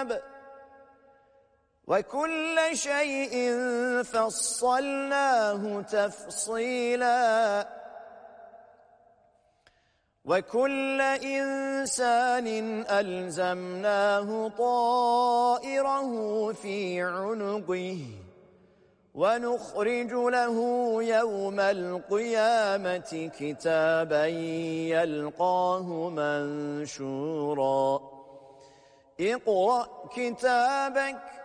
الكتاب وكل شيء فصلناه تفصيلا وكل إنسان ألزمناه طائره في عنقه ونخرج له يوم القيامة كتابا يلقاه منشورا اقرأ كتابك